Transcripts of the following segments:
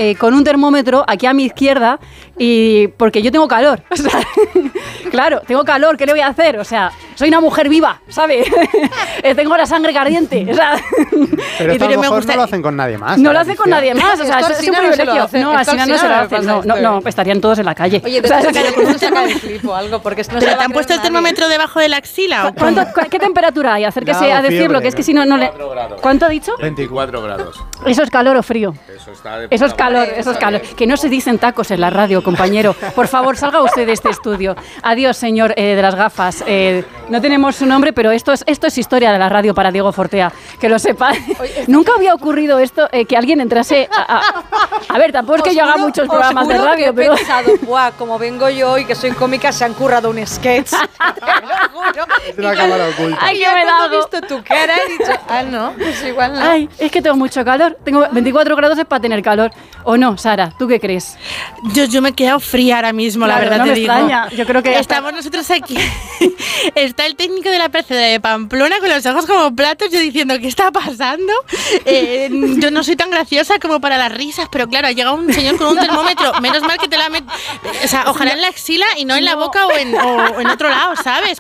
con un termómetro aquí a mi izquierda y porque yo tengo calor. O sea, claro, tengo calor, ¿qué le voy a hacer? O sea, soy una mujer viva, ¿sabes? Tengo la sangre caliente. O sea, pero esto a lo mejor no lo hacen con nadie más. No lo hacen con nadie más. O sea, es un privilegio. No, así no se lo hacen. No, estarían todos en la calle. Oye, con un saca de clip o algo, porque no. ¿Pero te han puesto el termómetro debajo de la axila o cómo? ¿Qué temperatura hay? Acérquese a decirlo, que es que si no le... ¿Cuánto ha dicho? 24 grados. ¿Eso es calor o frío? Eso es calor. Que no se dicen tacos en la radio, compañero. Por favor, salga usted de este estudio. Adiós, señor de las gafas. No tenemos su nombre, pero esto es historia de la radio para Diego Fortea. Que lo sepa. Nunca había ocurrido esto, que alguien entrase a ver, tampoco es que yo haga muchos programas de radio, pero... he pensado, como vengo yo y que soy cómica, se han currado un sketch. Te lo juro. Es una cámara oculta. Ay, que me da he visto tu cara y he dicho, no, pues igual no. Ay, es que tengo mucho calor. Tengo 24 grados es para tener calor. ¿O no, Sara? ¿Tú qué crees? Yo me he quedado fría ahora mismo, claro, la verdad, no te me digo. Extraña. Yo creo que estamos nosotros aquí. Está el técnico de la PC de Pamplona con los ojos como platos, yo diciendo, ¿qué está pasando? Yo no soy tan graciosa como para las risas, pero claro, ha llegado un señor con un termómetro. Menos mal que te la o sea, ojalá en la axila y no en la boca o en otro lado, ¿sabes?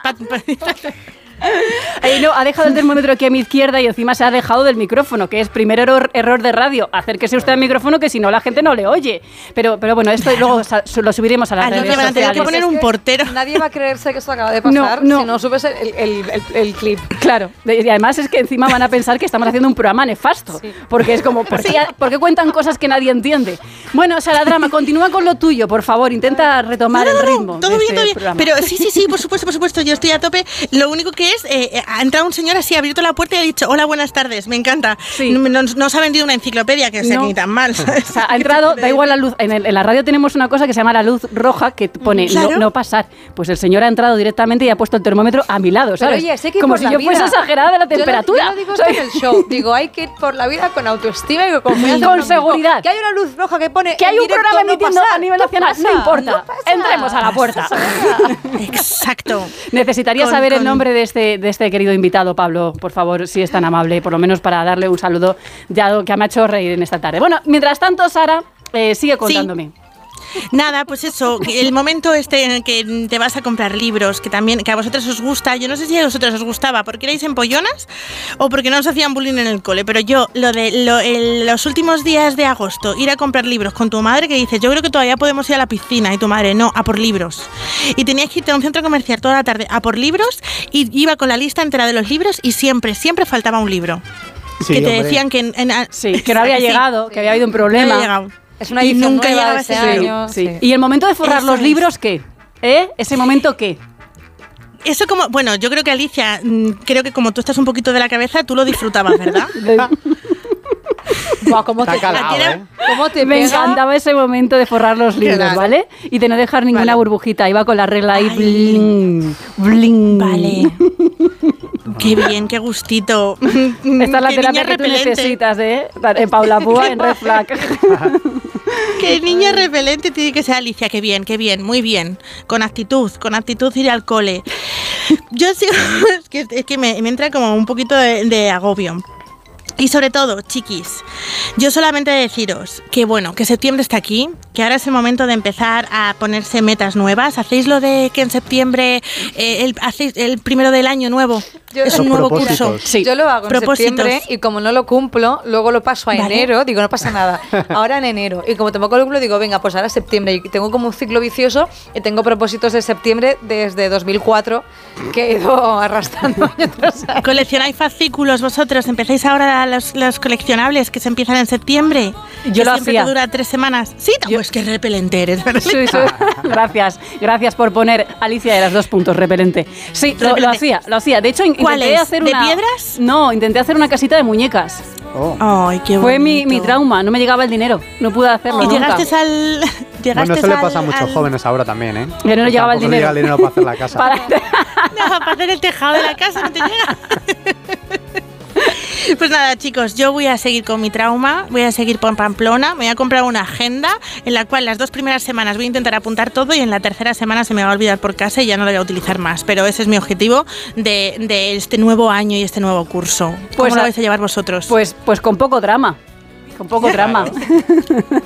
No, ha dejado el termómetro aquí a mi izquierda y encima se ha alejado del micrófono, que es primer error de radio. Acérquese usted al micrófono, que si no la gente no le oye. Pero bueno, esto luego lo subiremos a las redes sociales. Van a tener que poner un portero. Nadie va a creerse que esto acaba de pasar si no subes el clip. Claro, y además es que encima van a pensar que estamos haciendo un programa nefasto, porque es como, ¿por qué cuentan cosas que nadie entiende? Bueno, Sara Drama, continúa con lo tuyo, por favor, intenta retomar el ritmo. Todo bien, todo bien. Programa. Pero sí, por supuesto, yo estoy a tope. Lo único que ha entrado un señor así, ha abierto la puerta y ha dicho, hola, buenas tardes, me encanta. Sí. No se ha vendido una enciclopedia, que sea ni tan mal. ¿Sabes? O sea, ha entrado, da igual la luz. En la radio tenemos una cosa que se llama la luz roja, que pone no pasar. Pues el señor ha entrado directamente y ha puesto el termómetro a mi lado, ¿sabes? Pero, oye, sé que como si yo fuese exagerada de la temperatura. Yo no digo esto en el show, digo, hay que ir por la vida con autoestima y con seguridad. Que hay una luz roja que pone que hay un programa emitiendo a nivel nacional, no importa. Entremos a la puerta. Exacto. Necesitaría saber el nombre de este querido invitado, Pablo, por favor, si es tan amable, por lo menos para darle un saludo, ya que me ha hecho reír en esta tarde. Bueno, mientras tanto, Sara, sigue contándome. Sí. Nada, pues eso, el momento en el que te vas a comprar libros, que a vosotros os gusta, yo no sé si a vosotros os gustaba porque erais empollonas o porque no os hacían bullying en el cole, pero yo, los últimos días de agosto, ir a comprar libros con tu madre, que dices, yo creo que todavía podemos ir a la piscina, y tu madre, no, a por libros. Y tenías que irte a un centro comercial toda la tarde a por libros, y iba con la lista entera de los libros y siempre faltaba un libro. Sí, que te decían que... que no había llegado, que había habido un problema. No había llegado. Es una edición nunca nueva llegaba este ese año. Sí. ¿Y el momento de forrar los libros qué? ¿Ese momento qué? Eso bueno, yo creo que Alicia, creo que como tú estás un poquito de la cabeza, tú lo disfrutabas, ¿verdad? Wow, ¿cómo te calado, ¿Cómo te Me encantaba ese momento de forrar los libros, Claro. ¿vale? Y de no dejar ninguna burbujita. Iba con la regla ahí, bling, bling. Vale. Qué bien, qué gustito. Esta es la Qué terapia niña que tú repelente. necesitas, Paula Púa en Red Flag. Qué niña repelente tiene que ser Alicia. Qué bien, muy bien. Con actitud ir al cole. Yo sí, es que me entra como un poquito de agobio. Y sobre todo, chiquis, yo solamente deciros que bueno, que septiembre está aquí, que ahora es el momento de empezar a ponerse metas nuevas. ¿Hacéis lo de que en septiembre hacéis el primero del año nuevo? Es un nuevo curso. Sí. Yo lo hago en septiembre y como no lo cumplo, luego lo paso a enero, digo, no pasa nada. Ahora en enero. Y como tampoco lo cumplo, digo, venga, pues ahora septiembre. Y tengo como un ciclo vicioso y tengo propósitos de septiembre desde 2004 que he ido arrastrando año tras año. ¿Coleccionáis fascículos vosotros? ¿Empezáis ahora los coleccionables que se empiezan en septiembre? Yo lo siempre hacía. Te dura 3 semanas. Sí, pues qué repelente eres, ¿verdad? Sí. Gracias por poner Alicia de las 2 puntos, repelente. Sí, lo hacía. De hecho, intenté hacer ¿De piedras? No, intenté hacer una casita de muñecas. Oh. Ay, qué Fue bonito. mi trauma, no me llegaba el dinero, no pude hacerlo Y nunca. Bueno, eso le pasa a muchos jóvenes ahora también, ¿eh? Que no llegaba el Tampoco dinero. llega el dinero para hacer la casa. No, para hacer el tejado de la casa no te llega. Pues nada, chicos, yo voy a seguir con mi trauma, voy a seguir por Pamplona, me voy a comprar una agenda en la cual las 2 primeras semanas voy a intentar apuntar todo y en la tercera semana se me va a olvidar por casa y ya no la voy a utilizar más. Pero ese es mi objetivo de este nuevo año y este nuevo curso. ¿Cómo lo vais a llevar vosotros? Pues con poco drama. Con poco drama.